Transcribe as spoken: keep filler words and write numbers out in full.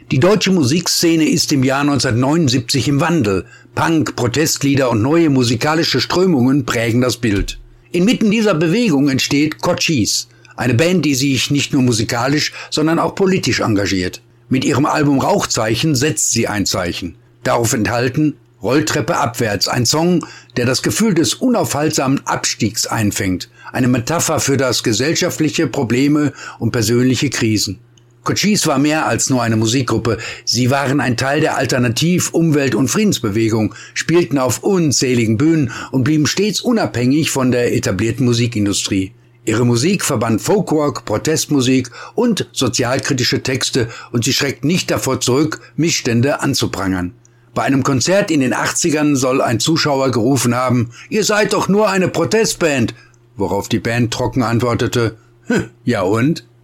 Die deutsche Musikszene ist im Jahr neunzehnhundertneunundsiebzig im Wandel. Punk, Protestlieder und neue musikalische Strömungen prägen das Bild. Inmitten dieser Bewegung entsteht Cochise, eine Band, die sich nicht nur musikalisch, sondern auch politisch engagiert. Mit ihrem Album Rauchzeichen setzt sie ein Zeichen. Darauf enthalten Rolltreppe abwärts, ein Song, der das Gefühl des unaufhaltsamen Abstiegs einfängt, eine Metapher für das gesellschaftliche Probleme und persönliche Krisen. Cochise war mehr als nur eine Musikgruppe. Sie waren ein Teil der Alternativ-, Umwelt- und Friedensbewegung, spielten auf unzähligen Bühnen und blieben stets unabhängig von der etablierten Musikindustrie. Ihre Musik verband Folkrock, Protestmusik und sozialkritische Texte und sie schreckt nicht davor zurück, Missstände anzuprangern. Bei einem Konzert in den achtzigern soll ein Zuschauer gerufen haben, »Ihr seid doch nur eine Protestband«, worauf die Band trocken antwortete, »Ja und?«